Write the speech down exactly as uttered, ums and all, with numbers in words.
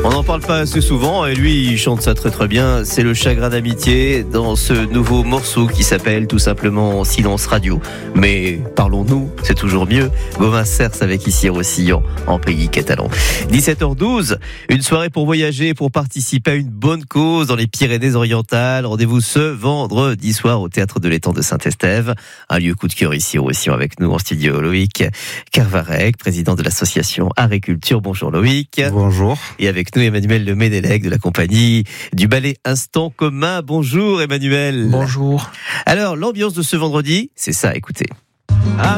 On n'en parle pas assez souvent et lui il chante ça très très bien. C'est le chagrin d'amitié dans ce nouveau morceau qui s'appelle tout simplement Silence Radio. Mais parlons-nous, c'est toujours mieux. Gauvin Cers avec Ici Roussillon en pays catalan. dix-sept heures douze, une soirée pour voyager, pour participer à une bonne cause dans les Pyrénées-Orientales. Rendez-vous ce vendredi soir au Théâtre de l'Étang de Saint-Estève. Un lieu coup de cœur ici au Roussillon avec nous en studio. Loïc Carvarec, président de l'association Agriculture. Bonjour Loïc. Bonjour. Et avec nous Emmanuel Le Ménélec de la compagnie du ballet Instant Commun. Bonjour Emmanuel. Bonjour. Alors l'ambiance de ce vendredi, c'est ça, écoutez.